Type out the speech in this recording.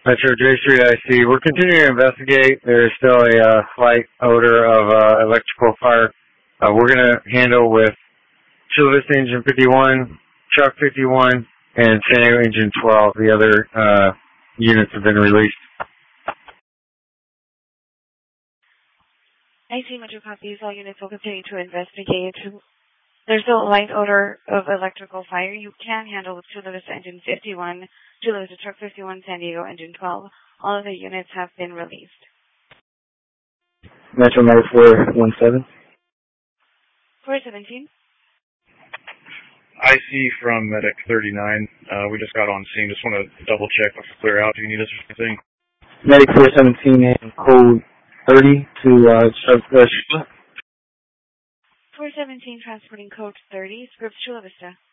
Metro J3 IC. We're continuing to investigate. There is still a slight odor of electrical fire. We're going to handle with Chula Vista Engine 51, Truck 51, and San Diego Engine 12. The other units have been released. I see Metro copies. All units will continue to investigate. There's still a light odor of electrical fire. You can handle with Chula Vista Engine 51, Chula Vista Truck 51, San Diego Engine 12. All of the units have been released. Metro Med 417. 417. IC from Medic 39. We just got on scene. Just want to double check if we're clear out. Do you need us or anything? Medic 417 and code 30 to Chula. 417 transporting code 30, script Chula Vista.